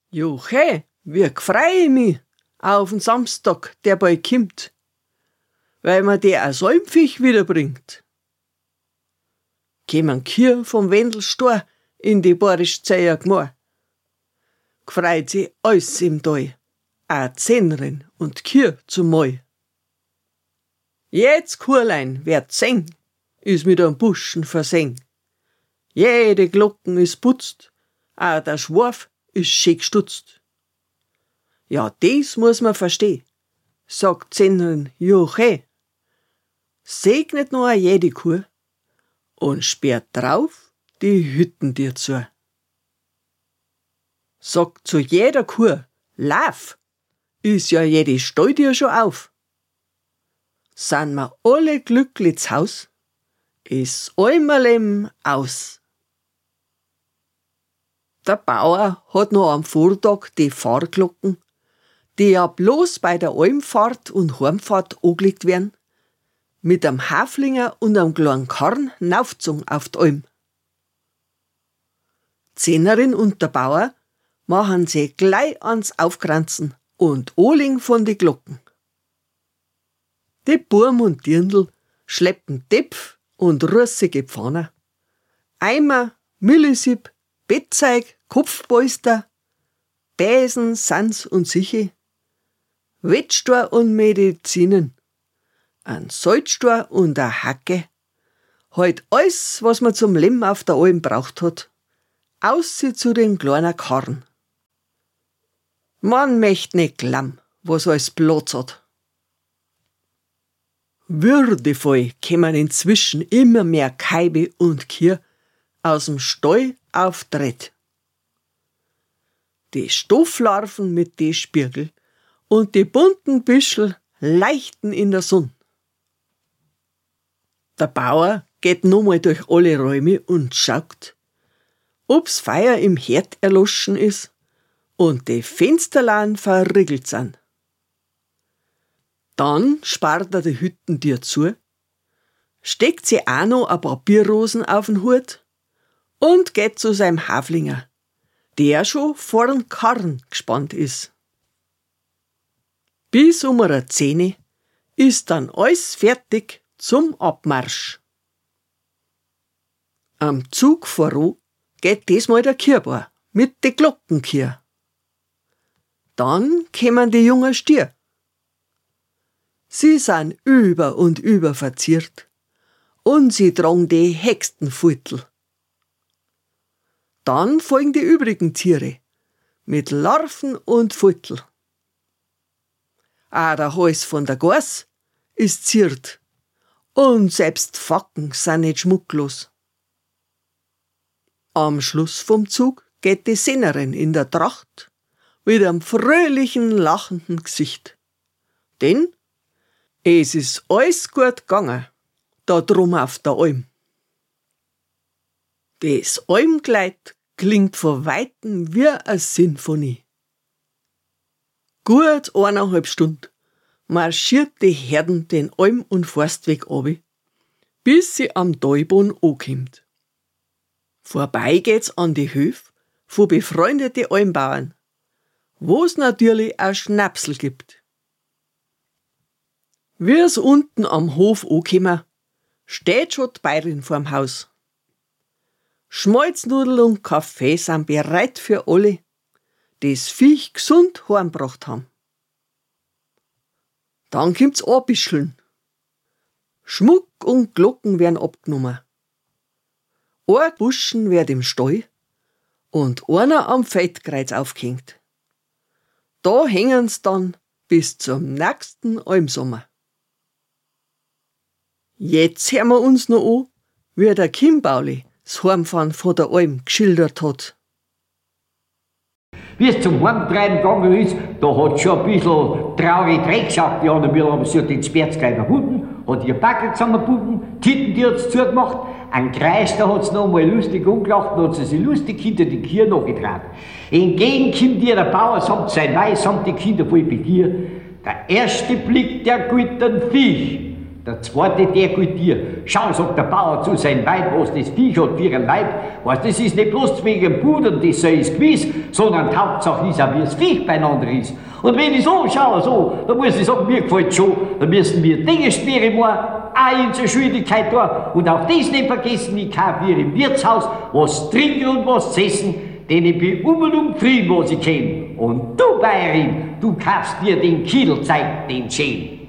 Juche, wie freu ich mich auf den Samstag, der bald kimmt, weil mir der ein Säumfisch wiederbringt. Kämen Kühe vom Wendelstor in die Borischzeier Gmor. Gfreut sich alles im Tal, auch Zähnrin und Kühe zum Mal. Jetzt, Kurlein, werd seng, is mit am Buschen verseng. Jede Glocken is putzt, auch der Schwarf is schön gestutzt. Ja, des muss man verstehen, sagt Zähnrin Juche. Segnet nur jede Kuh und sperrt drauf die Hütten dir zu. Sagt zu jeder Kuh, lauf, is ja jede Stall dir schon auf. Sind wir alle glücklich zu Haus, is allem aus. Der Bauer hat noch am Vortag die Fahrglocken, die ja bloß bei der Almfahrt und Heimfahrt angelegt werden, mit einem Haflinger und einem kleinen Karren hinaufgezogen auf die Alm. Zehnerin und der Bauer machen sie gleich ans Aufkranzen und anlegen von die Glocken. Die Burm und Dirndl schleppen Tepf und russige Pfanne, Eimer, Millisieb, Bettzeug, Kopfpolster, Besen, Sands und Siche, Wettstor und Medizinen, ein Salzstor und eine Hacke, halt alles, was man zum Leben auf der Alm braucht hat, außer zu den kleinen Karren. Man möcht nicht glauben, was alles Platz hat. Würdevoll kämen inzwischen immer mehr Kaibe und Kühe aus dem Stall auf Tritt. Die Stofflarven mit die Spirgel und die bunten Büschel leuchten in der Sonne. Der Bauer geht nochmal durch alle Räume und schaut, ob's Feuer im Herd erloschen ist und die Fensterlein verriegelt sind. Dann spart er die Hütten dir zu, steckt sie auch noch ein paar Bierrosen auf den Hut und geht zu seinem Haflinger, der schon vor den Karren gespannt ist. Bis um 10 ist dann alles fertig zum Abmarsch. Am Zug voran geht diesmal der Kürbauer mit den Glockenkühe. Dann kämen die jungen Stier. Sie sind über und über verziert und sie tragen die Hexenfuitel. Dann folgen die übrigen Tiere mit Larven und Fuitel. Auch der Hals von der Gors ist ziert und selbst Facken sind nicht schmucklos. Am Schluss vom Zug geht die Sennerin in der Tracht mit einem fröhlichen, lachenden Gesicht. Denn es ist alles gut gegangen, da drum auf der Alm. Das Almkleid klingt von Weitem wie eine Sinfonie. Gut 1,5 Stunden marschiert die Herden den Alm- und Forstweg runter, bis sie am Talboden ankommt. Vorbei geht's an die Höfe von befreundeten Almbauern, wo's natürlich auch Schnapsel gibt. Wie's unten am Hof ankommen, steht schon die Bäuerin vorm Haus. Schmalznudel und Kaffee sind bereit für alle, die das Viech gesund heimgebracht haben. Dann kommt's anbischeln. Schmuck und Glocken werden abgenommen. Ein Buschen wird im Stall und einer am Feldkreuz aufgehängt. Da hängen's dann bis zum nächsten Almsommer. Jetzt hören wir uns noch an, wie der Kimbauli das Heimfahren von der Alm geschildert hat. Wie es zum Heimtreiben gegangen ist, da hat schon ein bisschen traurig reingeschaut. Die anderen Müller haben sich den Sperrzkleid erfunden, hat ihr Backel zusammengebunden, Titten, die hat's zugemacht, ein Kreis, da hat's noch mal lustig angelacht, da hat sie sich lustig hinter die Kühe nachgetragen. Entgegen kommt ihr der Bauer samt sein Weih, samt die Kinder voll bei dir. Der erste Blick der guten Viech, Der zweite, der gilt dir. Schau, sagt der Bauer zu seinem Weib, was das Viech hat für ihren Leib. Weißt, das ist nicht bloß wegen dem Pudern, das sei es gewiss, sondern die Hauptsache ist auch, wie das Viech beieinander ist. Und wenn ich so schaue, so, dann muss ich sagen, mir gefällt schon, dann müssen wir Dinge schwere machen, auch in zur Schwierigkeit da. Und auch das nicht vergessen, ich kaufe hier im Wirtshaus was trinken und was zu essen, denn ich bin um Frieden, was ich kenn. Und du, Bayerin, du kaufst dir den Kiedelzeig, den Schäden.